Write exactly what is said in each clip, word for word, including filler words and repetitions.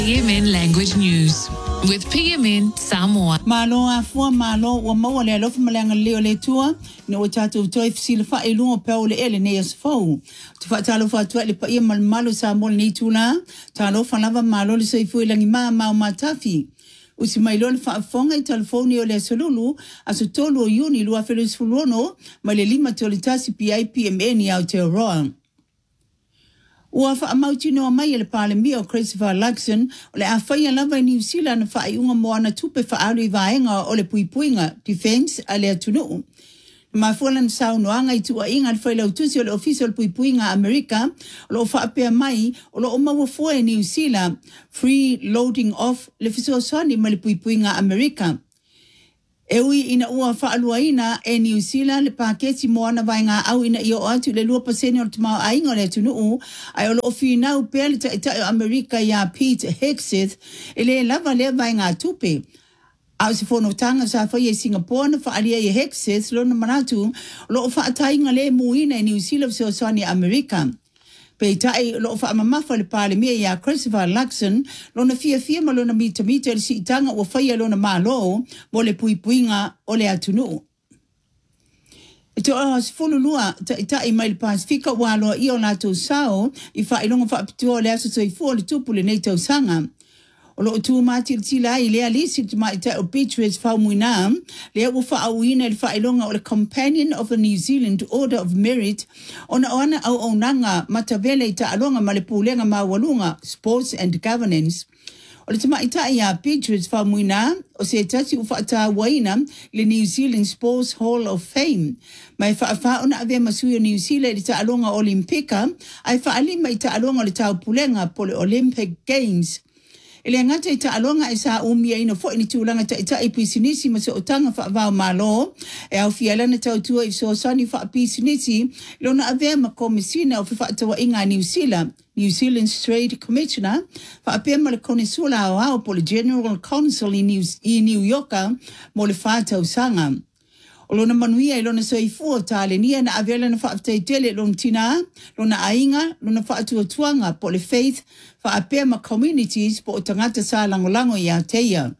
P M N Language News with P M N Samoa. Malo afua malo wa maua le alofa malanga leo le tua ni o tatu toi fisila fa ilungo peo le ele ne yasfau. Tufa talo fa tua le pa ia mal malo Samoa ni tula talo fa lava malo le soifu ilangi maa maa matafi. Usi mailo le fa afonga i telefoni o le solulu aso tolu o yuni lua felus fuluono ma le lima te o le tasi P I P M N i Aotearoa. Ua wha amautino a mai le palemia o Christopher Luxon o le awhaia lava i New Zealand wha i unga moana tupe wha aru i vaenga o le puipuinga defense a le atunu. Ma fualan saunoanga i tua inga le whailau tusi o le official puipuinga Amerika o lo wha apea mai o lo omawa fua i New Zealand free loading off le fisosoni ma le puipuinga Amerika. Ewi ina ua whaaluaina e New Zealand le paketi moana vainga au ina i o atu le lua pasene o tumau ainga le tunuu ai o lo ofinau pea le taita o Amerika ya Pete Hegseth e le lava le vainga tupe. Au se fono tanga sa whai e Singapore na whaalia i Hegseth lo na manatu lo o whaatainga le muina e New Zealand se o sani Amerika. Pe tai lo fa mamafa le pale mia ya Christopher Luxon lo na fia fia ma lo na mita mita le si tanga o faia lo na malo mo le puipuinga o le atunu. E te oa sifulu lua ta itai mai le Pasifika walo i o lato sao i fa ilonga fa apitua le aso so i fua le tupu le neitau sanga. O lo tu mati le tila i lea lisi te mai ta o Beatrice Faumuina, lea ufa au ina le whailonga o le Companion of the New Zealand Order of Merit, ona ona au au nanga matavele i ta alonga ma le pulenga mawalunga, Sports and Governance. O le tama ita ia Beatrice Faumuina, o se tati ufa ata waina le New Zealand Sports Hall of Fame. Mai whaafa ona ave masuyo New Zealand i ta alonga Olimpika, ai whaalima i ta alonga le tau pulenga po le Olympic Games. Ele ngata i ta alonga i sa umia ino fo ini tūlanga ta ita i pisinisi ma se otanga wha vau malo e au fiala na tautua i so sani wha pisinisi ilo na avea ma komisina o wha atawa inga New Zealand New Zealand Trade Commissioner wha apea ma le konisula au au po le General Council i New, i New Yorka mo le whātau sanga. O lona manuia i lona soifua tale nia na avela na whaaftaitele lona tina, lona ainga, lona whaatuatuanga po le faith, whaapea ma communities po o tangata sa langolango i Aotea.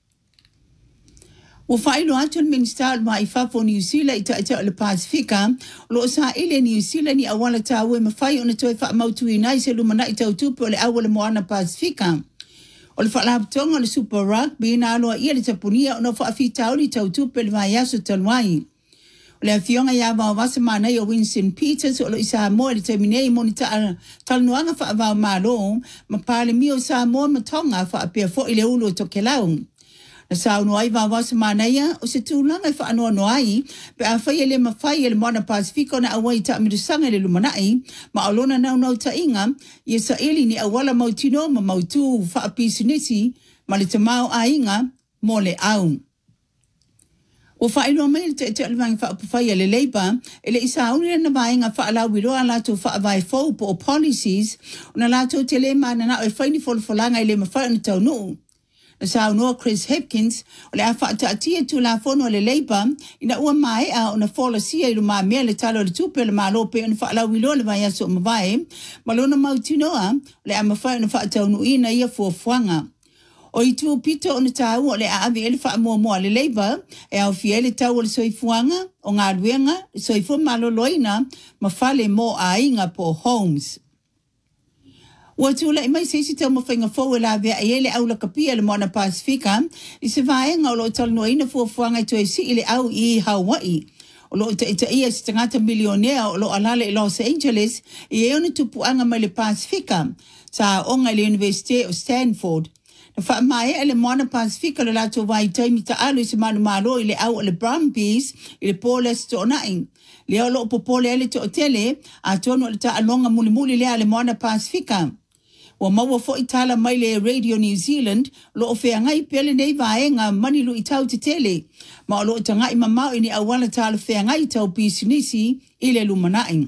Ua whailo atu minister ma i whafo New Zealand i taita o le Pasifika, lo sa ile New Zealand ni awala tawe ma whai o na toi wha mautu i nai se lumana i tautupe o le awala moana Pasifika. O le whalaaptonga le Super Rugby na aloa ia le tapunia o na whaafitau li tautupe le vai aso tanuai. O le awhionga ia wao wasa manai o Winston Peters o lo i Samoa le terminei moni ta talnuanga whaavau malo ma pale mio Samoa matonga whaapea fo i le ulu o tokelau. Na sao noai wao wasa manai o se tūlanga i whaanoa noai pe a whai le mawhai le moana Pasifika na awai ta amirisanga le lumanai ma alona nau nau ta inga i sa ili ni awala mautino ma mautu whaapisinisi ma le tamau a inga mo le au. O whaino mai te te alwangi whaapawhai le Labour ele isa aunire na vaenga whaalau wiroa lato whaavai fau po o policies o na lato te le mana na o e whaini folfolanga i le mawhai na tau nuu. Na sao noa Chris Hipkins, o le a whaatia tu la fono le Labour, ina ua mai a o na fola sia i luma mea le talo le tupe le malo pe o na whaalau wilo le vai aso mawai, malona mautinoa, le a mawhai na whaatau nuina ia fuafuanga. O i tu pito o na tau o le a avi ele wha mua mua le Labour, e au fie le tau o le soifuanga, o ngā ruenga, le soifu malo loina, ma whale mo a inga po homes. Ua tūla i mai seisi tau mawhainga fau e la vea e ele au la kapia le moana Pasifika, i se vaenga o lo talanoa ina fuafuanga i toi si ile au i Hawaii. O lo ita ita ia si tangata milionea o lo alale i Los Angeles, i e ona tupuanga mai le Pasifika, sa onga le University of Stanford. Na wha mai e le moana Pasifika le lato vai taimi ta alu i se manu malo i le au o le Brumbies, i le Paulus to onai. Leo lo popole ele to otele, a tono le ta alonga muli muli lea le moana Pasifika. Wa maua fo itala mai le Radio New Zealand, lo o whea ngai pele nei vaenga manilu i tau te tele. Ma o lo o tangai mamau ini awala tala whea ngai tau pisinisi i le lumanai.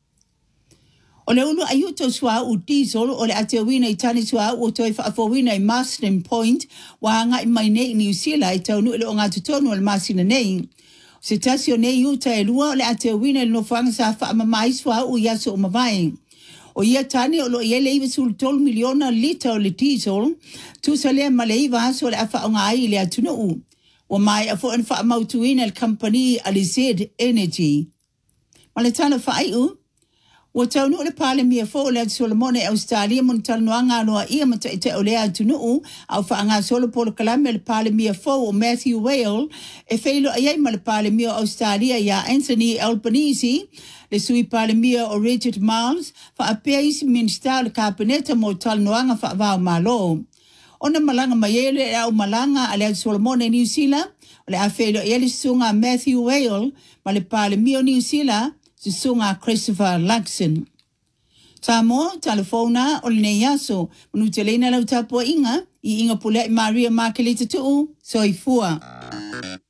O le ulu ayuto sua u diesel o le ate wina i tani sua u toi whaafo wina i Marsden Point wa ngai mai nei New Zealand i tau nu ele o ngā tutonu o le masina nei. Se tasi o nei uta e lua o le ate wina i no whanga sa wha mamai sua u yaso o mawai. O ia tani o lo ia le iwa sul tol miliona lita o le diesel, tu sa lea ma le iwa aso le afa o ngā ai le atunu u. O mai a fo en wha mautuina le company a le Z Energy. Ma le tana wha ai u, o taunu le pale mia fo o le atu Solomone Australia mon talanoanga noa ia mata ite o le atunu u, au wha ngā solo polo kalame le pale mia fo o Matthew Whale, e feilo aiai ma le pale mia Australia ia Anthony Albanese, le sui pale mia o Richard Miles, wha apea isi minister le kabineta mo talanoanga wha vau malo. Ona malanga maiele e au malanga a le atu Solomone New Zealand, o le a feilo ele sunga Matthew Whale, ma le pale mia New Zealand, si sunga Christopher Luxon. Tā mo, telefona o le nei aso, manu te leina lau tapua inga, i inga pule Maria Markelita tuu, soifua.